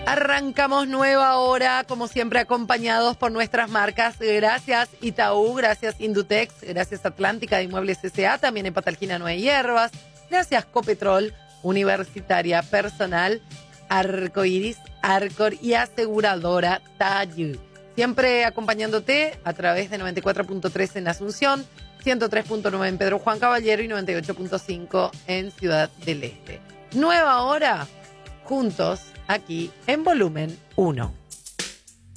Arrancamos nueva hora, como siempre acompañados por nuestras marcas. Gracias Itaú, gracias Indutex, gracias Atlántica de Inmuebles S.A., también en Patalquina Nueve Hierbas. Gracias Copetrol, Universitaria Personal, Arcoiris, Arcor y Aseguradora Tayu. Siempre acompañándote a través de 94.3 en Asunción, 103.9 en Pedro Juan Caballero y 98.5 en Ciudad del Este. Nueva hora, juntos, aquí en Volumen 1.